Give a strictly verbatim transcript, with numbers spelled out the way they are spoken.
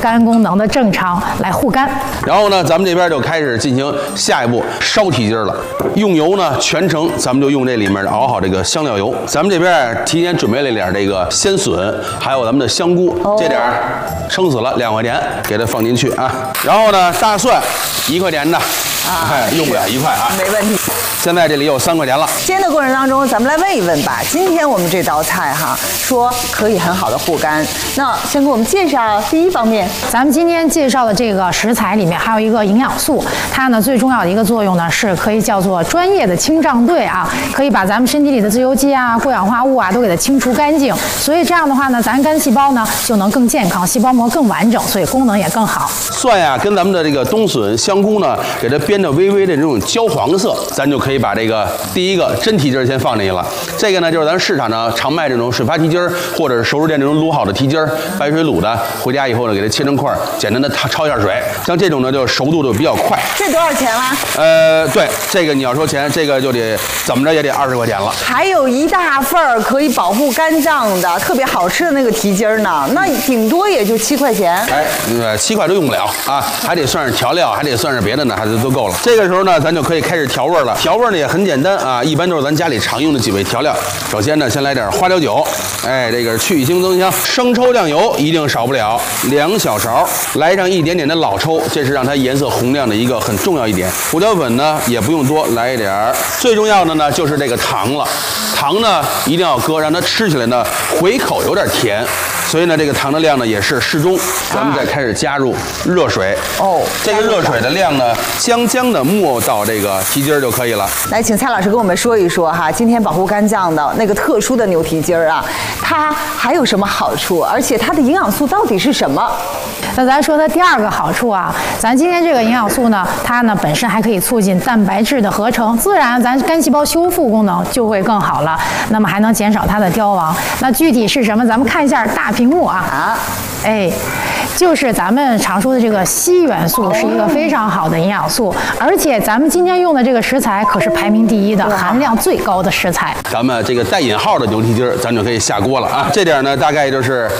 肝功能的正常来护肝。 然后呢，咱们这边就开始进行下一步烧蹄筋了。用油呢，全程咱们就用这里面熬好这个香料油。咱们这边提前准备了一点这个鲜笋，还有咱们的香菇，哦、这点撑死了两块钱，给它放进去啊。然后呢，大蒜一块钱的。 啊，哎，用不了一块啊， 没问题。 现在这里有三块钱了。 煎的过程当中，咱们来问一问吧。今天我们这道菜哈，说可以很好的护肝。那先给我们介绍第一方面， 咱们今天介绍的这个食材里面还有一个营养素，它呢最重要的一个作用呢是可以叫做专业的清胀队啊，可以把咱们身体里的自由基啊、过氧化物啊都给它清除干净。所以这样的话呢，咱肝细胞呢就能更健康，细胞膜更完整，所以功能也更好。 蒜呀，跟咱们的这个冬笋、香菇呢，给它煸的微微的这种焦黄色，咱就可以把这个第一个真蹄筋先放进去了。这个呢，就是咱市场上常卖这种水发蹄筋儿，或者是熟食店这种卤好的蹄筋儿，白水卤的，回家以后呢，给它切成块，简单的焯一下水。像这种呢，就熟度就比较快。 这多少钱啦？ 呃，对，这个你要说钱，这个就得怎么着也得二十块钱了。 还有一大份儿可以保护肝脏的，特别好吃的那个蹄筋儿呢，那顶多也就七块钱。 哎，呃，七块都用不了啊，还得算是调料，还得算是别的呢，还是都够了。这个时候呢，咱就可以开始调味了。调味呢也很简单啊，一般都是咱家里常用的几味调料。首先呢，先来点花椒酒，哎，这个去腥增香。生抽酱油一定少不了，两小勺。来上一点点的老抽，这是让它颜色红亮的一个很重要一点。胡椒粉呢也不用多，来一点儿。最重要的呢就是这个糖了，糖呢一定要搁，让它吃起来呢回口有点甜。所以呢，这个糖的量呢也是适中。咱们再开始加入热水哦， 这个热水的量呢，将将的没到这个蹄筋儿就可以了。 来，请蔡老师跟我们说一说哈，今天保护肝脏的那个特殊的牛蹄筋儿啊，它还有什么好处？而且它的营养素到底是什么？ 那咱说它第二个好处啊，咱今天这个营养素呢，它呢本身还可以促进蛋白质的合成，自然咱肝细胞修复功能就会更好了。那么还能减少它的凋亡。那具体是什么？咱们看一下大屏幕啊。啊，哎。就是咱们常说的这个硒元素是一个非常好的营养素，而且咱们今天用的这个食材可是排名第一的，含量最高的食材。 咱们这个带引号的牛蹄筋儿，咱就可以下锅了啊！这点呢，大概就是